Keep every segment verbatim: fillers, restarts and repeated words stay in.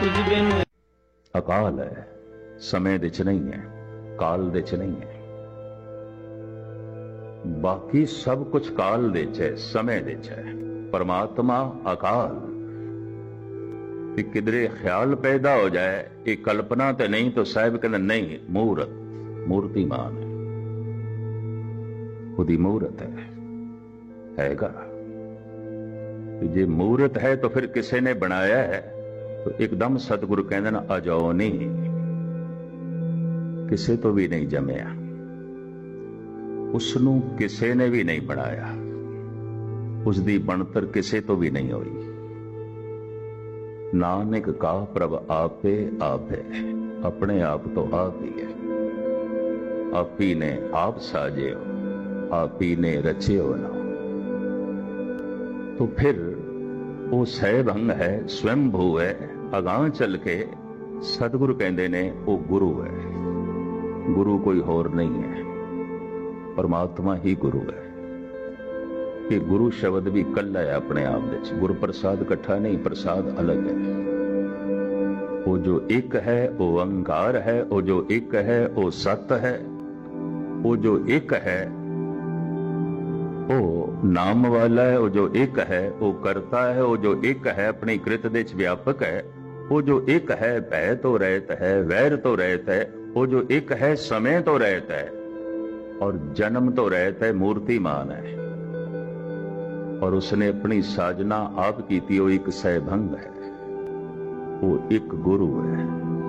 तुझ बिन। अकाल है, समय दे च नहीं है, काल दे च नहीं है। बाकी सब कुछ काल दे च है, समय दे च है। परमात्मा अकाल। कि किधरे ख्याल पैदा हो जाए ये कल्पना तो नहीं, तो साहब कहते नहीं, मूर्त मूर्तिमान है, खुदी मूर्त है हैगा। जे मूर्त है तो फिर किसी ने बनाया है, तो एकदम सतगुरु कहते ना अजाओ नहीं, किसी तो भी नहीं जमया, उसनू किसी ने भी नहीं बनाया, उसकी बनतर किसी तो भी नहीं हुई। नानक का प्रभ आपे आप है, अपने आप तो आप ही है। आप ही ने आप साजे हो, आप ही ने रचे हो ना। तो फिर वो सहभंग है, स्वयंभू है, अगां चल के सतगुरु कहते ने वो गुरु है। गुरु कोई होर नहीं है, परमात्मा ही गुरु है। कि गुरु शब्द भी कला है अपने आप में। गुरु प्रसाद इकट्ठा नहीं, प्रसाद अलग है। वो जो एक है वो ओंकार है, वो जो एक है वो सत है, वो जो एक है वो नाम वाला है, वो जो एक है वो करता है, वो जो एक है अपनी कृत दे च व्यापक है, वो जो एक है भय तो रहत है, वैर तो रहत है, वो जो एक है समय तो रहत है और जन्म तो रहत है, मूर्तिमान है। और उसने अपनी साजना आप की थी, वो एक सहभंग है, वो एक गुरु है।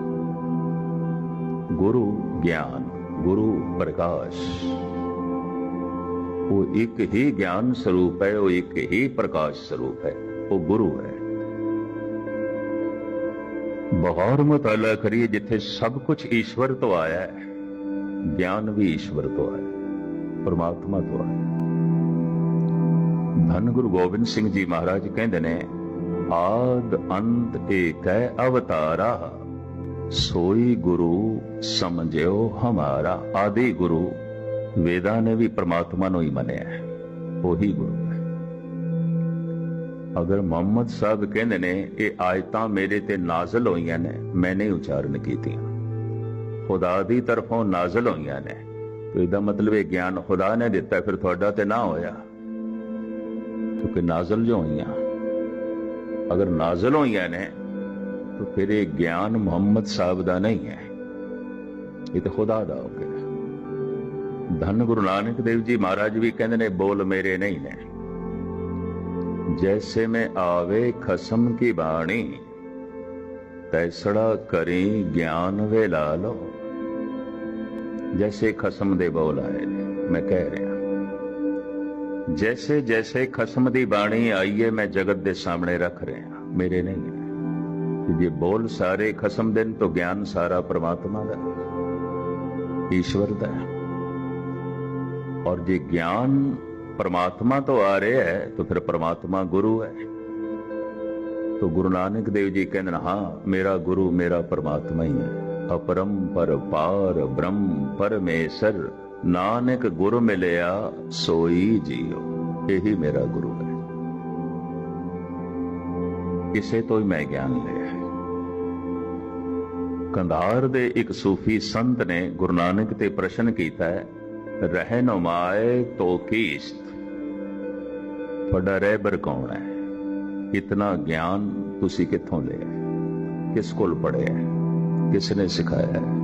गुरु ज्ञान, गुरु प्रकाश, वो एक ही ज्ञान स्वरूप है, वो एक ही प्रकाश स्वरूप है, वो गुरु है। बहुत मुताला करिए, जिथे सब कुछ ईश्वर तो आया है, ज्ञान भी ईश्वर तो आया, परमात्मा तो आया। धन गुरु गोबिंद सिंह जी महाराज कहते ने, आद अंत एक है अवतारा, सोई गुरु समझो हमारा। आदि गुरु वेदा ने भी परमात्मा नो ही मनिया है, वो ही गुरु है। अगर मोहम्मद साहब कहते ने ये आयतां मेरे ते नाजल होईयां ने, मैंने उच्चारण कीतियां, खुदा दी तरफों नाजल होईयां ने, तो इसदा मतलब ये ज्ञान खुदा ने दिता, फिर तुहाडा ते ना होया, क्योंकि नाजल जो हुई, अगर नाजल हुई ने तो फिर ये ज्ञान मोहम्मद साहब दा नहीं है, ये तो खुदा दा हो गया। धन गुरु नानक देव जी महाराज भी कहते ने, बोल मेरे नहीं ने, जैसे में आवे खसम की बाणी, तैसड़ा करी ज्ञान वे ला लो। जैसे खसम दे बोल आए ने, मैं कह रहा, जैसे जैसे खसम दी बाणी आई है, मैं जगत दे सामने रख रहा, मेरे नहीं है। ये बोल सारे खसम दिन, तो ज्ञान सारा परमात्मा दा, ईश्वर दा। और जे ज्ञान परमात्मा तो आ रहा है, तो फिर परमात्मा गुरु है। तो गुरु नानक देव जी कहते, हाँ मेरा गुरु मेरा परमात्मा ही है। अपरम पर पार ब्रह्म परमेश्वर, नानक गुरु मिलया सोई जियो। यही मेरा गुरु है, इसे तो ही मैं ज्ञान लिया है। कंधार दे एक सूफी संत ने गुरु नानक ते प्रश्न किया है, रहनुमाए तो कीस्त, थोड़ा रहबर कौन है? इतना ज्ञान तुसी कित्थों लिया, किस कोल पढ़िया, किसने सिखाया है?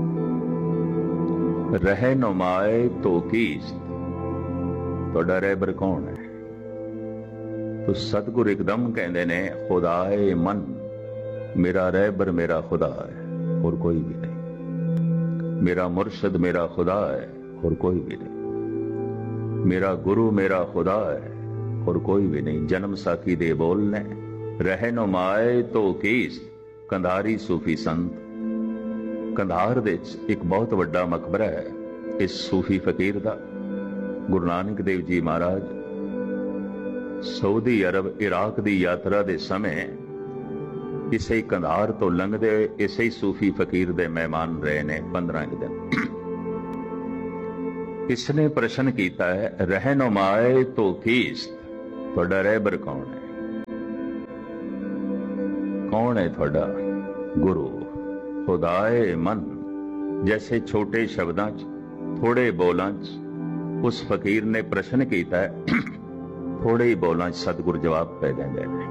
रहनुमाए तो कीस्त, थोड़ा रहबर कौन है? तो सतगुरु एकदम कहते ने, खुदाए मन, मेरा रहबर मेरा खुदा है और कोई भी नहीं। मेरा मुर्शद मेरा खुदा है और कोई भी नहीं। मेरा गुरु मेरा खुदा है और कोई भी नहीं। जन्म साखी दे बोलने, रहनुमाए तो कीस्त। कंधारी सूफी संत, कंधार दे एक बहुत वड्डा मकबरा है इस सूफी फकीर दा। गुरु नानक देव जी महाराज सऊदी अरब इराक दी यात्रा दे समय इसे कंधार तो लंघदे इसे ही सूफी फकीर दे मेहमान रहे ने पंद्रह दिन। इसने प्रश्न किया है, रहनुमाए तो कीस्त, थोड़ा रहबर कौन है? कौन है थोड़ा? गुरु खुदाए मन। जैसे छोटे शब्दां च, थोड़े बोलां च उस फकीर ने प्रश्न किया है, थोड़े ही बोलां च सतगुरु जवाब पै देंदे ने।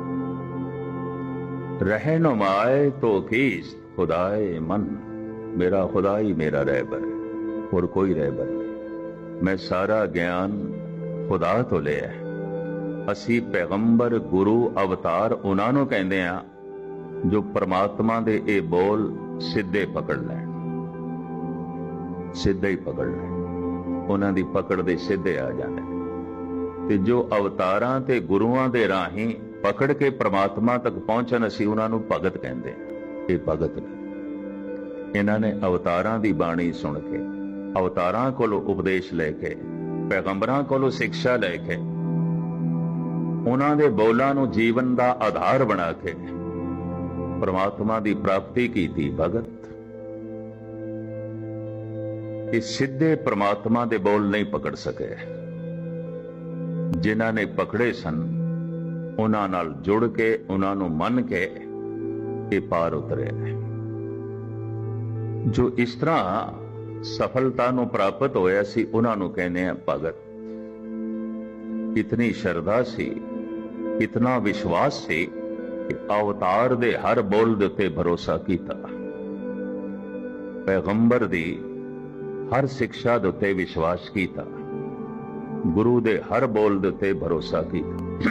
रहनुमाए तो कीस खुदाए मन। मेरा खुदा ही मेरा रहबर, और कोई रहबर नहीं। मैं सारा ज्ञान खुदा तो लिया। असी पैगंबर गुरु अवतार उन्हां नूं कहंदे आ जो परमात्मा दे ए बोल सिद्धे पकड़ लैण, सिद्धे ही पकड़ लैण, उन्हां दी पकड़ दे सिद्धे आ जांदे। ते जो अवतारां ते गुरुआं दे राहीं पकड़ के परमात्मा तक पहुंचण, असी उन्हां नूं भगत कहंदे आ। ये भगत ने, इन्हां ने अवतारां दी बाणी सुण के, अवतारां कोलों उपदेश लैके, पैगंबरां कोलों सिक्शा लैके, उन्हां दे बोलां नूं जीवन दा आधार बना के परमात्मा दी प्राप्ति की थी। भगत इस सीधे परमात्मा दे बोल नहीं पकड़ सके। जिन्हां ने पकड़े सन उन्हां नाल जुड़ के, उन्हां नूं मन के ये पार उतरे। जो इस तरह सफलता नूं प्राप्त होया सी, उन्हां नूं कहने आ भगत। इतनी श्रद्धा सी, इतना विश्वास सी, अवतार दे हर बोल दे उत्ते भरोसा कीता, पैगंबर दी हर शिक्षा दे उत्ते विश्वास कीता, गुरु दे हर बोल दे उत्ते भरोसा कीता।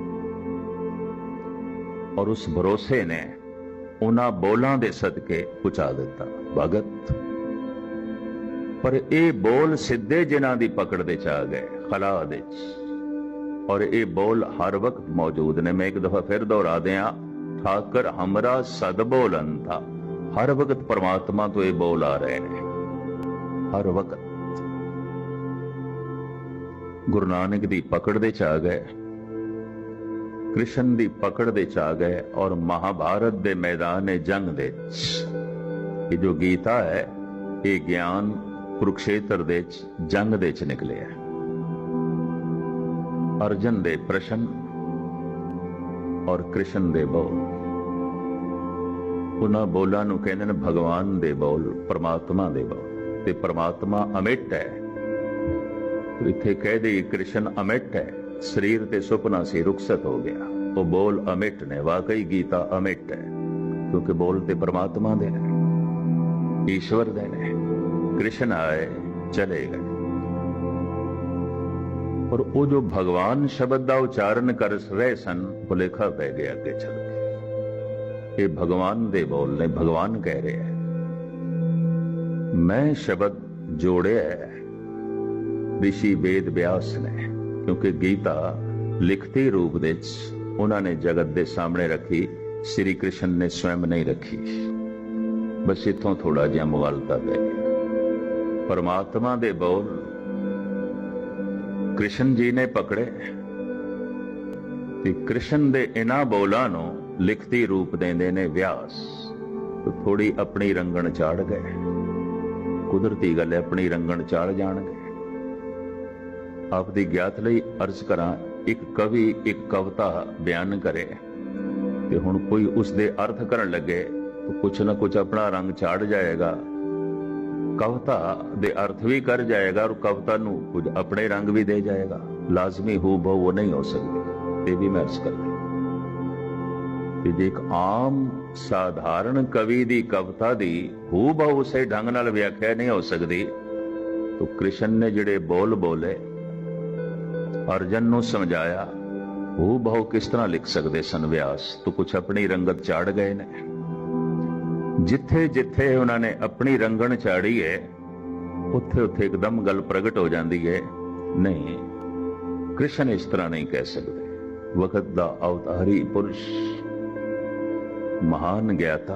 और उस भरोसे ने उन्हां बोलां दे सदके पहुंचा दिता। भगत पर ये बोल सिद्धे जिन्हां दी पकड़ दे च आ गए, खला दे च। और ये बोल हर वक्त मौजूद ने। मैं एक दफा फिर दोहरा दिया, ठाकर हमरा सद बोलन था। हर वक्त परमात्मा तो ये बोल आ रहे हैं, हर वक्त। गुरु नानक दी पकड़ दे च आ गए, कृष्ण दी पकड़ दे च आ गए, और महाभारत दे मैदान जंग दे ये जो गीता है, ये ज्ञान कुरुक्षेत्र दे जंग दे च निकले है। अर्जन दे प्रश्न और कृष्ण दे बोल, उन्हां बोलां नूं कहंदे ने भगवान दे बोल, परमात्मा दे बोल। ते परमात्मा अमिट है, तो इत्थे कह दे कृष्ण अमिट है। शरीर ते सुपना से रुखसत हो गया, वो बोल अमिट ने। वाकई गीता अमिट है, क्योंकि बोल ते परमात्मा दे ने, ईश्वर दे ने। कृष्ण आए चले गए, और वो जो भगवान शब्द का उच्चारण कर रहे सन, भुलेखा पै गया अगे चल के। ये भगवान दे बोल ने, भगवान कह रहे हैं। मैं शब्द जोड़े है ऋषि वेद व्यास ने, क्योंकि गीता लिखती रूप दे उन्होंने जगत दे सामने रखी, श्री कृष्ण ने स्वयं नहीं रखी। बस इथों थोड़ा जिहा मुगालता पै गया। परमात्मा दे बोल कृष्ण जी ने पकड़े, ते कृष्ण दे इन्हां बोलां नूं लिखती रूप देंदे ने व्यास। तो थोड़ी अपनी रंगण चाड़ गए, कुदरती गल है, अपनी रंगण चाड़ जाणगे। आप दी ज्ञात लई अर्ज करां, एक कवि एक कविता बयान करे ते हुण कोई उसदे अर्थ करन लगे तो कुछ ना कुछ अपना रंग चाड़ जाएगा, कविता दे अर्थ भी कर जाएगा, और कविता नूं कुछ अपने रंग भी दे जाएगा। लाजमी हू बहु वो नहीं हो सकती, ये भी मैं अर्ज कर दी। जे एक आम साधारण कवि दी कविता दी हू बहु उसे ढंग नाल व्याख्या नहीं हो सकती, तो कृष्ण ने जिहड़े बोल बोले, अर्जन नूं समझाया, हू बहु किस तरह लिख सकते सन व्यास? तो कुछ अपनी रंगत चाड़ गए ने। जिथे जिथे उन्होंने अपनी रंगण चाड़ी है, उत्थे उत्थे एकदम गल प्रगट हो जाती है। नहीं, कृष्ण इस तरह नहीं कह सकते। वक्त दा अवतारी पुरुष, महान ज्ञाता,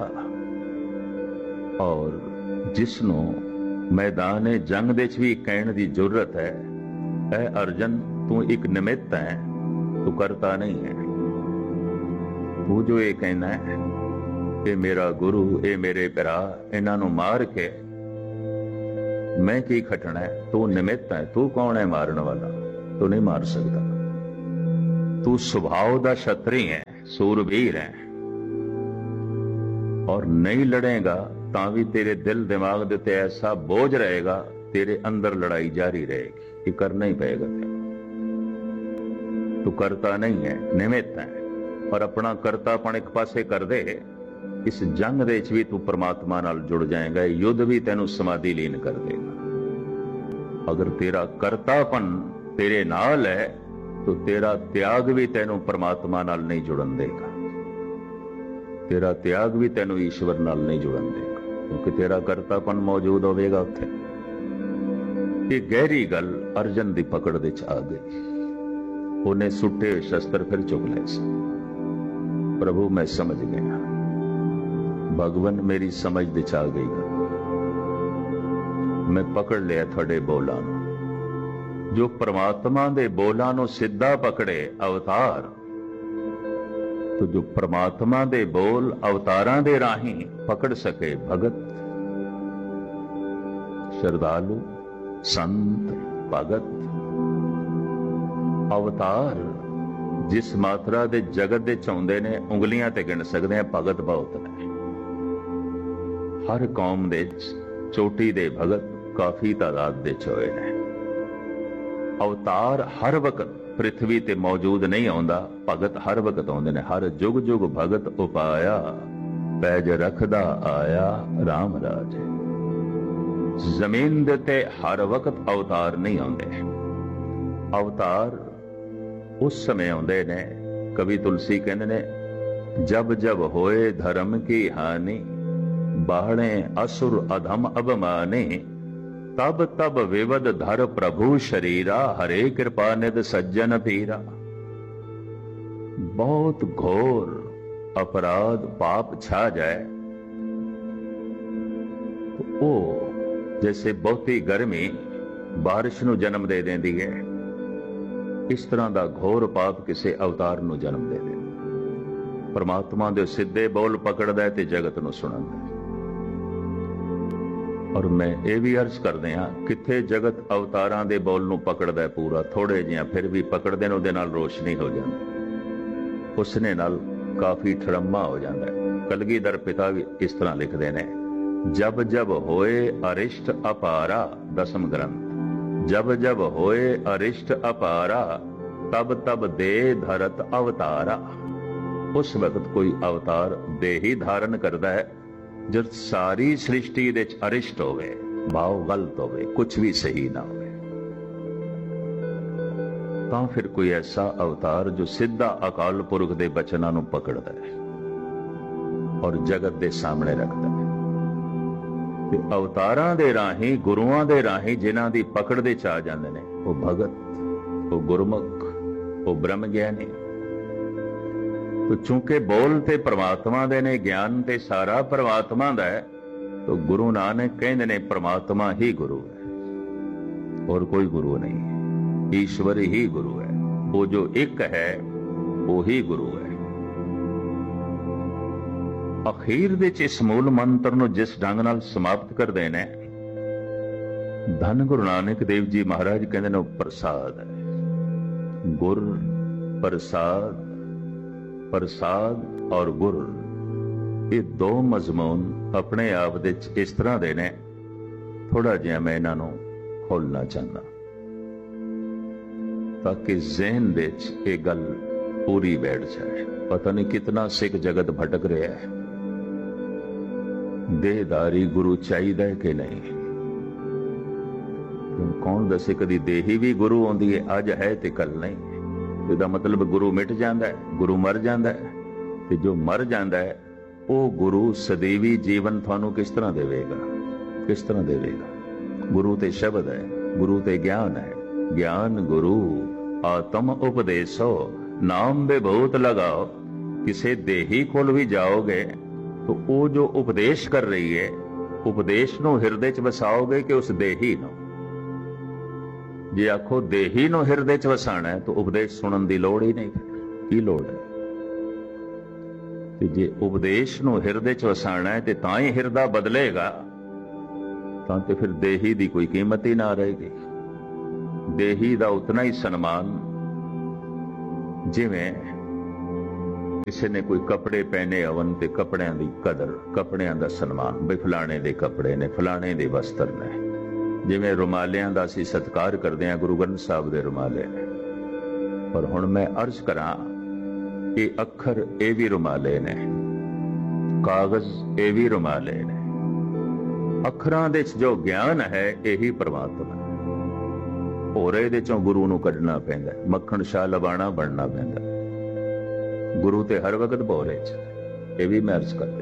और जिसनों मैदान जंग दे च भी कहण दी जरूरत है, ऐ अर्जन तू एक निमित्त है, तू करता नहीं है। तू जो ये कहना है ये मेरा गुरु, ये मेरे भरा, इन्हां नूं मार के मैं की खटना है? तू निमित्त है। तू कौन है मारने वाला? तू नहीं मार सकता। तू स्वभाव दा क्षत्रिय है, सूरवीर है, और नहीं लड़ेगा ਤਾਂ ਵੀ तेरे दिल दिमाग ਦੇ ਉੱਤੇ ऐसा बोझ रहेगा, तेरे अंदर लड़ाई जारी रहेगी। ये करना ही पएगा तेरे। तू करता नहीं है, निमित्त है, और अपना करतापन एक पासे कर दे। इस जंग ਦੇ ਵਿੱਚ ਵੀ तू परमात्मा नाल जुड़ जाएगा। युद्ध भी तेनू समाधि लीन कर देगा। अगर तेरा करतापन तेरे नाल है तो तेरा त्याग भी तेनू परमात्मा नाल नहीं जुड़न देगा। तेरा त्याग भी तेनू ईश्वर नाल नहीं जुड़न देगा, क्योंकि तेरा करतापन मौजूद होवेगा उत्थे। ये गहरी गल अर्जन दी पकड़ दे च आ गई। उन्हें सुट्टे शस्त्र फिर चुक ले। प्रभु मैं समझ गया, भगवान मेरी समझ दे च आ गई गल। मैं पकड़ लिया थोड़े बोलां नूं। जो परमात्मा दे बोलां नूं सिद्धा पकड़े अवतार, तो जो परमात्मा दे बोल अवतारां दे राही पकड़ सके भगत, श्रद्धालु, संत, भगत, अवतार जिस मात्रा दे जगत दे चाहुंदे ने उंगलियां ते गिण सकदे हैं। भगत बहुत ने। हर कौम दे चोटी दे भगत काफी तादाद दे होए ने। अवतार हर वक्त पृथ्वी ते मौजूद नहीं आउंदा, भगत हर वक्त आउंदे ने। हर जुग जुग भगत उपाया, पैज रखदा आया राम राज। जमीन दे ते हर वक्त अवतार नहीं आउंदे। अवतार उस समय आउंदे ने, कवि तुलसी कहंदे ने, जब जब होए धर्म की हानि, बाहणे असुर अधम अबमाने, तब तब विवद धर प्रभु शरीरा, हरे कृपा निध सज्जन पीरा। बहुत घोर अपराध पाप छा जाए तो वो जैसे बहुती गर्मी बारिश नूं जन्म दे देंदी है, इस तरह का घोर पाप किसी अवतार नूं जन्म दे दे। परमात्मा दे सिद्धे बोल पकड़दा है ते जगत नूं सुणांदा है। और मैं ये भी अर्ज करदे हां, किथे जगत अवतारां दे बोल नूं पकड़दा है पूरा, थोड़े जिहा फिर भी पकड़दे ने उहदे नाल रोशनी हो जांदी, उसने नाल काफी ठड़म्मा हो जाता है। कलगीधर पिता भी इस तरह लिखते ने, जब जब होए अरिष्ट अपारा, दसम ग्रंथ, जब जब होए अरिष्ट अपारा, तब तब दे धरत अवतारा। उस वक्त कोई अवतार दे ही धारण करता है जब सारी सृष्टि दे अरिष्ट होवे, भाव गलत होवे, कुछ भी सही ना होवे, तां फिर कोई ऐसा अवतार जो सीधा अकाल पुरख दे बचनां नूं पकड़दा है और जगत दे सामने रखदा है। ते अवतारां दे राही, गुरुआं दे राही जिन्हां दी पकड़ दे च आ जांदे ने, वो भगत, वो गुरमुख, वो ब्रह्म ज्ञानी। तो चूंकि बोल ते परमात्मा दे ने, ज्ञान ते सारा परमात्मा दा है, तो गुरु नानक कहंदे ने परमात्मा ही गुरु है और कोई गुरु नहीं, ईश्वर ही गुरु है। वो जो एक है वो ही गुरु है। अखीर दे च इस मूल मंत्र नूं जिस ढंग नाल समाप्त करदे ने, धन गुरु नानक देव जी महाराज कहंदे ने प्रसाद है। गुर प्रसाद, प्रसाद और गुर, ये दो मजमून अपने आप दे इस तरह दे ने, थोड़ा जिहा मैं इन्हां नूं खोलना चाहना ताकि जहन दे ये गल पूरी बैठ जाए। पता नहीं कितना सिख जगत भटक रहा है। देहधारी गुरु चाहिए कि नहीं? कौन दसे कदी देही भी गुरु आउंदी है, अज है ते कल नहीं। इसदा मतलब गुरु मिट जाता है, गुरु मर जाता है। ते जो मर जाता है वो गुरु सदैवी जीवन थानू किस तरह देवेगा? किस तरह देवेगा? गुरु ते शब्द है, गुरु ते ज्ञान है। ज्ञान गुरु आत्म उपदेशो, नाम विभूत लगाओ। किसे देही कोल भी जाओगे तो वो जो उपदेश कर रही है, उपदेश नूं हिरदे च वसाओगे कि उस देही नूं? जे आखो देही नूं हिरदे च वसाना है तो उपदेश सुनन दी लोड़ ही नहीं। की लोड़ है? ते जे उपदेश नूं हिरदे च वसाना है ते तां ही हिरदा बदलेगा, तां ते फिर देही दी कोई कीमत ही ना रहेगी। देही दा उतना ही सन्मान जिवें ਕਿਸੇ ਨੇ ਕੋਈ ਕੱਪੜੇ ਪਹਿਨੇ ਅਵਨ ਤੇ ਕੱਪੜਿਆਂ ਦੀ ਕਦਰ, ਕੱਪੜਿਆਂ ਦਾ ਸਨਮਾਨ, ਬਈ ਫਲਾਣੇ ਦੇ ਕੱਪੜੇ ਨੇ, ਫਲਾਣੇ ਦੇ ਵਸਤਰ ਨੇ। ਜਿਵੇਂ ਰੁਮਾਲਿਆਂ ਦਾ ਅਸੀਂ ਸਤਿਕਾਰ ਕਰਦੇ ਹਾਂ, ਗੁਰੂ ਗ੍ਰੰਥ ਸਾਹਿਬ ਦੇ ਰੁਮਾਲੇ ਨੇ। ਪਰ ਹੁਣ ਮੈਂ ਅਰਜ਼ ਕਰਾਂ, ਇਹ ਅੱਖਰ ਇਹ ਵੀ ਰੁਮਾਲੇ ਨੇ, ਕਾਗਜ਼ ਇਹ ਵੀ ਰੁਮਾਲੇ ਨੇ। ਅੱਖਰਾਂ ਦੇ ਚ ਜੋ ਗਿਆਨ ਹੈ ਇਹੀ ਪ੍ਰਮਾਤਮਾ। ਭੋਰੇ ਦੇ ਚੋਂ ਗੁਰੂ ਨੂੰ ਕੱਢਣਾ ਪੈਂਦਾ, ਮੱਖਣ ਸ਼ਾਹ ਲਬਾਣਾ ਬਣਨਾ ਪੈਂਦਾ। ਗੁਰੂ ਤੇ ਹਰ ਵਕਤ ਭੋਰੇ ਚ, ਇਹ ਵੀ ਮੈਂ ਅਰਜ਼ ਕਰਦੇ।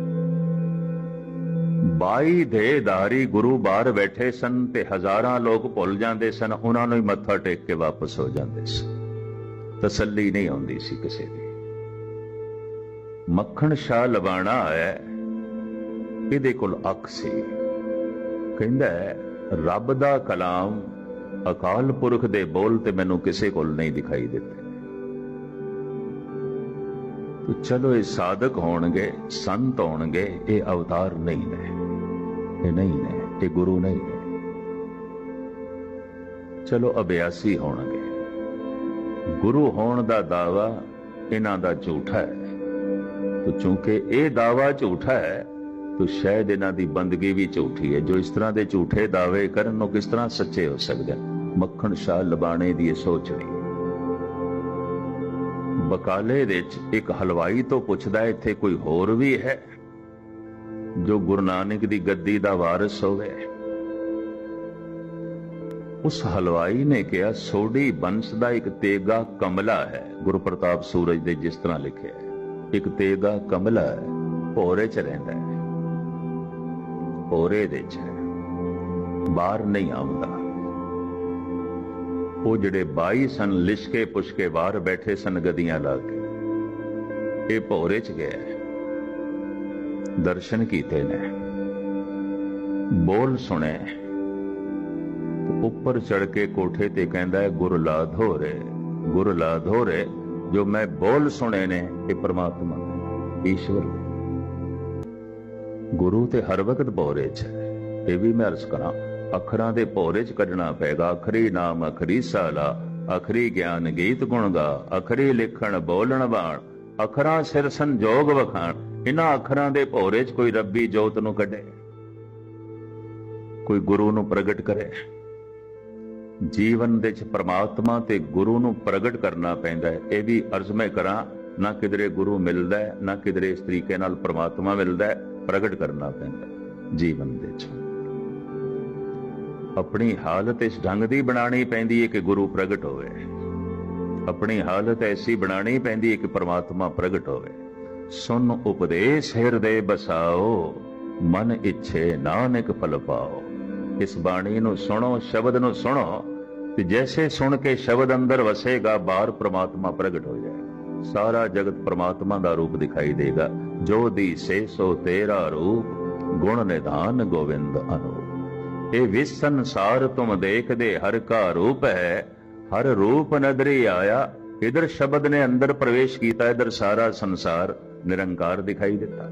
ਬਾਈ ਦੇ ਧਾਰੀ ਗੁਰੂ ਬਾਹਰ ਬੈਠੇ ਸਨ ਤੇ ਹਜ਼ਾਰਾਂ ਲੋਕ ਭੁੱਲ ਜਾਂਦੇ ਸਨ, ਉਹਨਾਂ ਨੂੰ ਹੀ ਮੱਥਾ ਟੇਕ ਕੇ ਵਾਪਸ ਹੋ ਜਾਂਦੇ ਸਨ। ਤਸੱਲੀ ਨਹੀਂ ਆਉਂਦੀ ਸੀ ਕਿਸੇ ਦੀ। ਮੱਖਣ ਸ਼ਾਹ ਲਬਾਣਾ ਹੈ, ਇਹਦੇ ਕੋਲ ਅੱਖ ਸੀ। ਕਹਿੰਦਾ ਰੱਬ ਦਾ ਕਲਾਮ, ਅਕਾਲ ਪੁਰਖ ਦੇ ਬੋਲ ਤੇ ਮੈਨੂੰ ਕਿਸੇ ਕੋਲ ਨਹੀਂ ਦਿਖਾਈ ਦਿੱਤੇ। ਚਲੋ ਇਹ ਸਾਧਕ ਹੋਣਗੇ, ਸੰਤ ਹੋਣਗੇ, ਇਹ ਅਵਤਾਰ ਨਹੀਂ ਨੇ, ਇਹ ਨਹੀਂ ਨੇ, ਇਹ ਗੁਰੂ ਨਹੀਂ ਨੇ। ਚਲੋ ਅਭਿਆਸੀ ਹੋਣਗੇ। ਗੁਰੂ ਹੋਣ ਦਾ ਦਾਵਾ ਇਹਨਾਂ ਦਾ ਝੂਠਾ ਹੈ। तो चूंकि ये दावा झूठा है तो शायद इन्हां दी बंदगी भी झूठी है। जो इस तरह के झूठे दावे करन वो किस तरह सच्चे हो सकते हैं। मक्खण शाह लबाणे दी सोच नहीं। बकाले दे एक हलवाई तो पुछदा इत्थे कोई होर भी है जो गुरु नानक दी गद्दी दा वारिस होवे। उस हलवाई ने कहा सोडी बंस दा एक तेगा कमला है। गुरु प्रताप सूरज दे जिस तरह लिखे है एक तेगा कमला है, भोरे च रहिंदा है, भोरे दे च बाहर नहीं आउंदा। वो जिहड़े बाई सन लिशके पुछके बाहर बैठे सन गद्दियां ला के, ये भोरे च गया, दर्शन कीते ने, बोल सुने, ऊपर चढ़ के कोठे ते कहंदा है गुर लाधो रे, गुर लाधो रे। जो मैं बोल सुने ने ये परमात्मा ईश्वर गुरु ते हर वक्त भोरे च है। ये भी मैं अर्ज करा अखरां दे भोरे च कढना पेगा। अखरी नाम अखरी साला, अखरी ज्ञान गीत गुण गा, अखरी लिखण बोलण बाण, अखरां सिर संजोग वखाण। इन्हां अखरां दे भोरे च कोई रब्बी जोत नूं कढे, कोई गुरु नूं प्रगट करे। जीवन दे च परमात्मा ते गुरु नूं प्रगट करना पैंदा है। यह भी अर्ज मैं करा, ना किधरे गुरु मिलदा है ना किधरे इस तरीके नाल परमात्मा मिलदा है। प्रगट करना पैंदा जीवन दे च। अपनी हालत इस ढंग दी बनानी पैंदी है कि गुरु प्रगट होवे। अपनी हालत ऐसी बनानी पैंदी है कि परमात्मा प्रगट होवे। सुन उपदेश हिरदे बसाओ, मन इच्छे नानक फल पाओ। इस बाणी नूं सुनो, शब्द नूं सुनो, ते जैसे सुन के शब्द अंदर वसेगा बाहर परमात्मा प्रगट हो जाएगा। सारा जगत परमात्मा दा रूप दिखाई देगा। जो दी से सो तेरा रूप, गुण निधान गोविंद अनूप। ये विस संसार तुम देख दे हर का रूप है, हर रूप नदरी आया। इधर शब्द ने अंदर प्रवेश किया, इधर सारा संसार निरंकार दिखाई देता।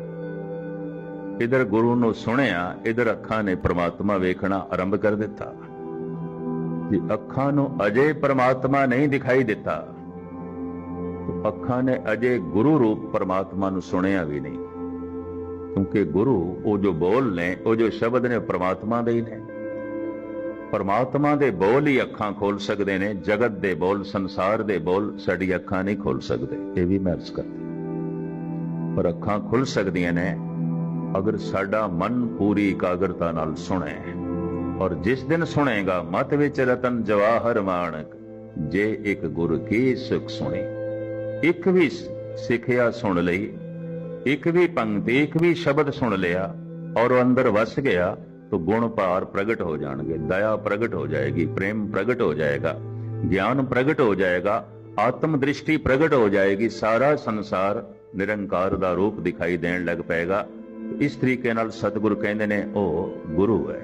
इधर गुरु नूं सुनिया, इधर अखां ने परमात्मा वेखना आरंभ कर दिता। जे अखां नूं अजे परमात्मा नहीं दिखाई दिता तो अखां ने अजे गुरु रूप परमात्मा नूं सुनिया भी नहीं। क्योंकि गुरु वो जो बोल ने, वो जो शब्द ने परमात्मा दे ही ने। परमात्मा दे बोल ही अखां खोल सकते ने। जगत दे बोल, संसार दे बोल साडी अखां नहीं खोल सकते। ये भी मैं अर्ज करती। पर अखां खुल सकदियां ने अगर साडा मन पूरी एकाग्रता नाल सुने। और जिस दिन सुनेगा मत विच रतन जवाहर माणक, जे एक गुरु की सुख सुनी। एक भी सिखिया सुन लई, एक भी पंक्ति, एक भी शब्द सुन लिया और अंदर वस गया तो गुण पार प्रगट हो जाएंगे। दया प्रगट हो जाएगी, प्रेम प्रगट हो जाएगा, ज्ञान प्रगट हो जाएगा, आत्म दृष्टि प्रगट हो जाएगी। सारा संसार निरंकार दा रूप दिखाई देन लग पेगा। इस तरीके नाल सतगुरु कहंदे ने ओ गुरु है।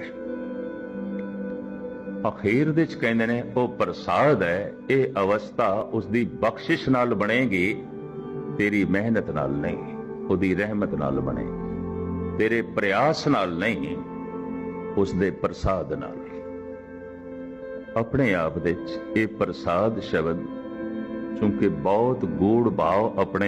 अखीर दे च कहंदे ने ओ प्रसाद है। ये अवस्था उसदी बख्शिश नाल बनेगी, तेरी मेहनत नाल नहीं, उसदी रहमत नाल बनेगी, तेरे प्रयास नाल नहीं, उसदे प्रसाद नाल। अपने आप दे च ये प्रसाद शब्द चूंकि बहुत गूढ़ भाव अपने